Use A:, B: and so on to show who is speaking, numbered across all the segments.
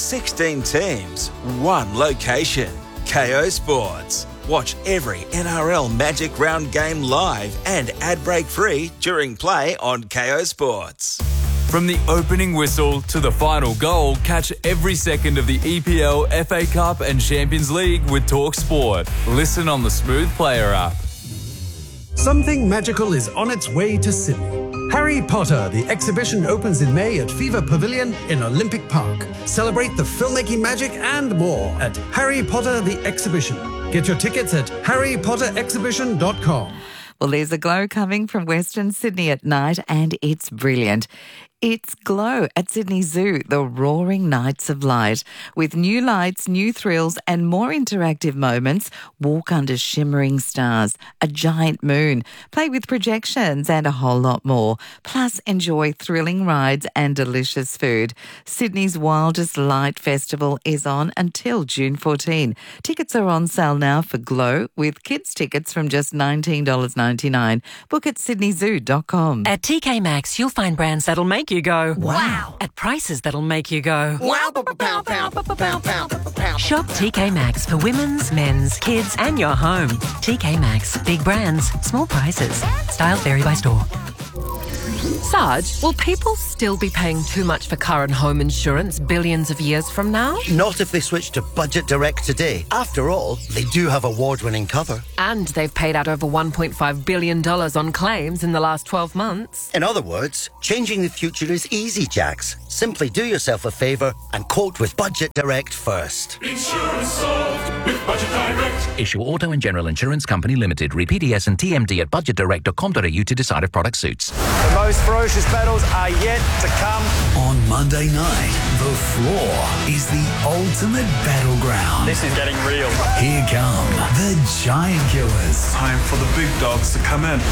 A: 16 teams, one location. KO Sports. Watch every NRL Magic Round game live and ad break free during play on KO Sports.
B: From the opening whistle to the final goal, catch every second of the EPL, FA Cup and Champions League with Talk Sport. Listen on the Smooth Player app.
C: Something magical is on its way to Sydney. Harry Potter, the exhibition opens in May at Fever Pavilion in Olympic Park. Celebrate the filmmaking magic and more at Harry Potter the Exhibition. Get your tickets at harrypotterexhibition.com.
D: Well, there's a glow coming from Western Sydney at night and it's brilliant. It's Glow at Sydney Zoo, the roaring nights of light. With new lights, new thrills and more interactive moments, walk under shimmering stars, a giant moon, play with projections and a whole lot more. Plus, enjoy thrilling rides and delicious food. Sydney's Wildest Light Festival is on until June 14. Tickets are on sale now for Glow, with kids' tickets from just $19.99. Book at sydneyzoo.com.
E: At TK Maxx, you'll find brands that'll make you go,
F: wow,
E: at prices that'll make you go,
F: wow.
E: Shop TK Maxx for women's, men's, kids and your home. TK Maxx. Big brands, small prices. Styles vary by store.
G: Sarge, will people still be paying too much for car and home insurance billions of years from now?
H: Not if they switch to Budget Direct today. After all, they do have award-winning cover.
G: And they've paid out over $1.5 billion on claims in the last 12 months.
H: In other words, changing the future is easy, Jax. Simply do yourself a favour and quote with Budget Direct first.
I: Insurance solved with Budget Direct.
J: Issue Auto and General Insurance Company Limited. Read PDS and TMD at budgetdirect.com.au to decide if product suits.
K: The most ferocious battles are yet to come.
L: On Monday night, the floor is the ultimate battleground.
K: This is getting real.
L: Here come the Giant Killers.
M: Time for the big dogs to come in.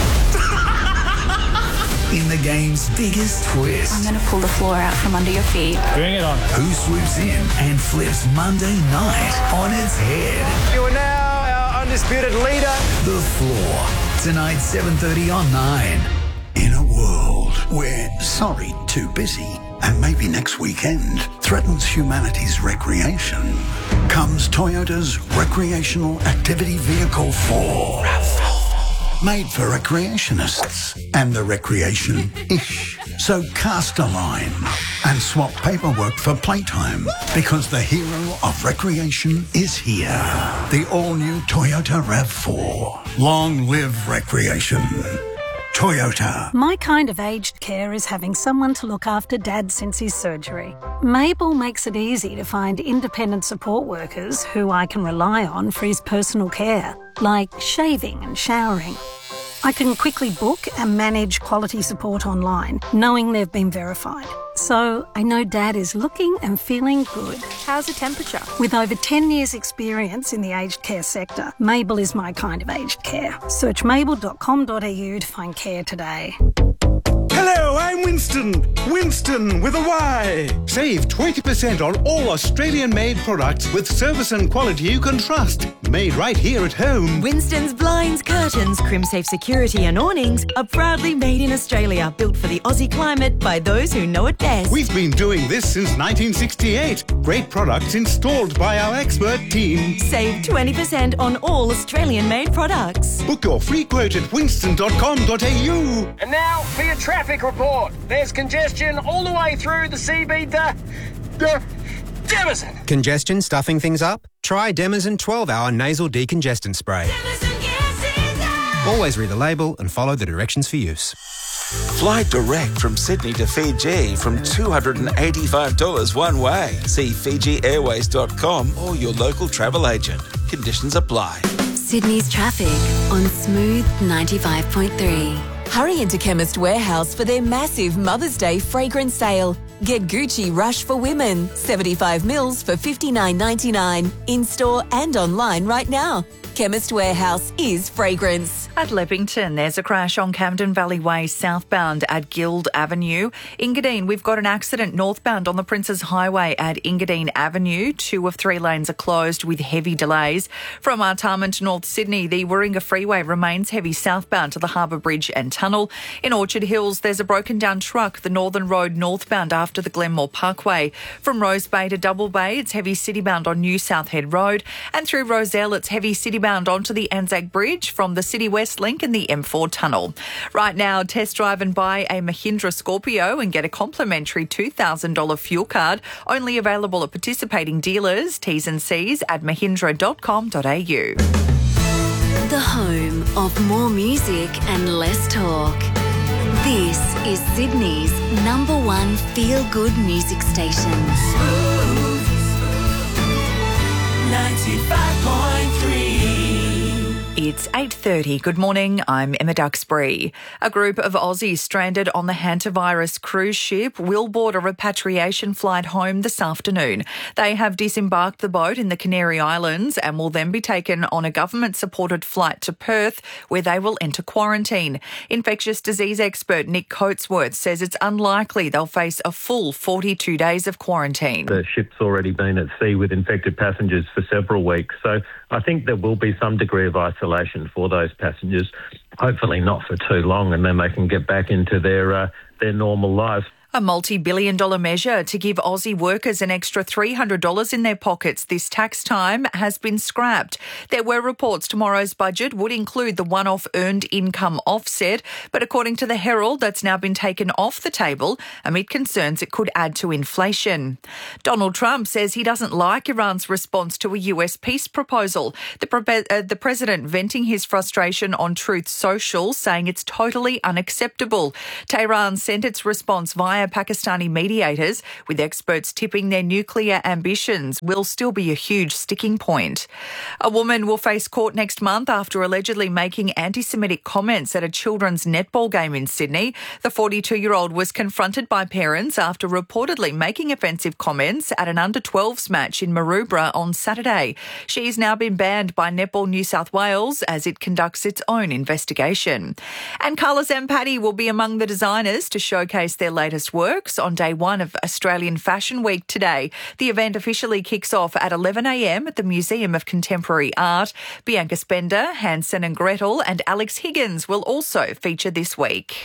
L: In the game's biggest twist.
N: I'm going to pull the floor out from under your feet.
K: Bring it on.
L: Who swoops in and flips Monday night on its head?
K: You are now our undisputed leader.
L: The floor. Tonight, 7:30 on 9. In a world where sorry, too busy, and maybe next weekend threatens humanity's recreation, comes Toyota's Recreational Activity Vehicle 4. RAV4. Made for recreationists and the recreation-ish. So cast a line and swap paperwork for playtime, because the hero of recreation is here. The all-new Toyota RAV4. Long live recreation. Toyota.
O: My kind of aged care is having someone to look after Dad since his surgery. Mabel makes it easy to find independent support workers who I can rely on for his personal care, like shaving and showering. I can quickly book and manage quality support online, knowing they've been verified. So I know Dad is looking and feeling good.
N: How's the temperature?
O: With over 10 years' experience in the aged care sector, Mabel is my kind of aged care. Search mabel.com.au to find care today.
P: Hello, I'm Winston. Winston with a Y. Save 20% on all Australian-made products with service and quality you can trust. Made right here at home.
Q: Winston's blinds, curtains, crim-safe security and awnings are proudly made in Australia, built for the Aussie climate by those who know it best.
P: We've been doing this since 1968. Great products installed by our expert team.
Q: Save 20% on all Australian-made products.
P: Book your free quote at winston.com.au.
K: And now for your traffic report. There's congestion all the way through the CBD. Demison.
R: Congestion stuffing things up? Try Demison 12-hour nasal decongestant spray. Always read the label and follow the directions for use.
A: Fly direct from Sydney to Fiji from $285 one way. See FijiAirways.com or your local travel agent. Conditions apply.
S: Sydney's traffic on Smooth 95.3.
T: Hurry into Chemist Warehouse for their massive Mother's Day fragrance sale. Get Gucci Rush for Women, 75 mils for $59.99, in-store and online right now. Chemist Warehouse is fragrance.
D: At Leppington, there's a crash on Camden Valley Way southbound at Guild Avenue. Engadine, we've got an accident northbound on the Princes Highway at Engadine Avenue. 2 of 3 lanes are closed with heavy delays. From Artarmon to North Sydney, the Warringah Freeway remains heavy southbound to the Harbour Bridge and Tunnel. In Orchard Hills, there's a broken down truck, the Northern Road northbound after the Glenmore Parkway. From Rose Bay to Double Bay, it's heavy citybound on New South Head Road. And through Rozelle, it's heavy citybound onto the Anzac Bridge from the City West Link and the M4 Tunnel. Right now, test drive and buy a Mahindra Scorpio and get a complimentary $2,000 fuel card. Only available at participating dealers. T's and C's at mahindra.com.au.
S: The home of more music and less talk. This is Sydney's #1 feel-good music station.
A: 95.3.
D: It's 8:30. Good morning. I'm Emma Duxbury. A group of Aussies stranded on the hantavirus cruise ship will board a repatriation flight home this afternoon. They have disembarked the boat in the Canary Islands and will then be taken on a government-supported flight to Perth, where they will enter quarantine. Infectious disease expert Nick Coatsworth says it's unlikely they'll face a full 42 days of quarantine.
F: The ship's already been at sea with infected passengers for several weeks, so I think there will be some degree of isolation for those passengers, hopefully not for too long, and then they can get back into their normal lives.
D: A multi-billion-dollar measure to give Aussie workers an extra $300 in their pockets this tax time has been scrapped. There were reports tomorrow's budget would include the one-off earned income offset, but according to the Herald, that's now been taken off the table amid concerns it could add to inflation. Donald Trump says he doesn't like Iran's response to a US peace proposal. The president venting his frustration on Truth Social, saying it's totally unacceptable. Tehran sent its response via Pakistani mediators, with experts tipping their nuclear ambitions will still be a huge sticking point. A woman will face court next month after allegedly making anti-Semitic comments at a children's netball game in Sydney. The 42-year-old was confronted by parents after reportedly making offensive comments at an under-12s match in Maroubra on Saturday. She's now been banned by Netball New South Wales as it conducts its own investigation. And Carla Zampatti will be among the designers to showcase their latest works on day 1 of Australian Fashion Week today. The event officially kicks off at 11 a.m. at the Museum of Contemporary Art. Bianca Spender, Hansel and Gretel and Alex Higgins will also feature this week.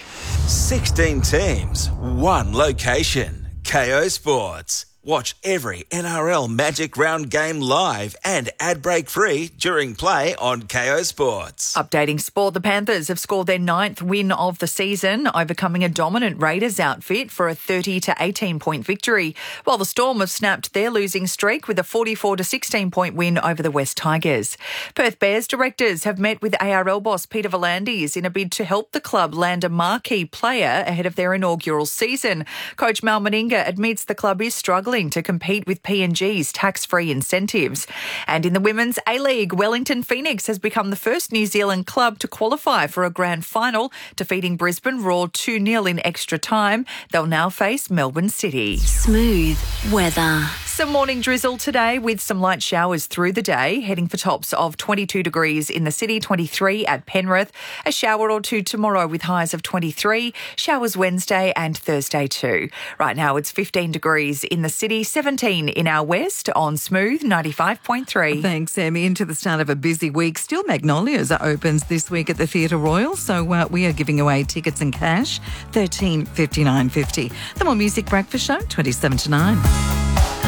A: 16 teams, 1 location. KO Sports. Watch every NRL Magic Round game live and ad-break free during play on KO Sports.
D: Updating sport, the Panthers have scored their 9th win of the season, overcoming a dominant Raiders outfit for a 30 to 18-point victory, while the Storm have snapped their losing streak with a 44 to 16-point win over the West Tigers. Perth Bears directors have met with ARL boss Peter V'landys in a bid to help the club land a marquee player ahead of their inaugural season. Coach Mal Meninga admits the club is struggling to compete with PNG's tax-free incentives. And in the Women's A-League, Wellington Phoenix has become the first New Zealand club to qualify for a grand final, defeating Brisbane Roar 2-0 in extra time. They'll now face Melbourne City.
S: Smooth weather.
D: Some morning drizzle today with some light showers through the day, heading for tops of 22 degrees in the city, 23 at Penrith. A shower or two tomorrow with highs of 23, showers Wednesday and Thursday too. Right now it's 15 degrees in the city, 17 in our west on Smooth 95.3. Thanks, Emmy. Into the start of a busy week. Still Magnolias opens this week at the Theatre Royal, so we are giving away tickets and cash, $13.59.50. The More Music Breakfast Show, 27 to 9.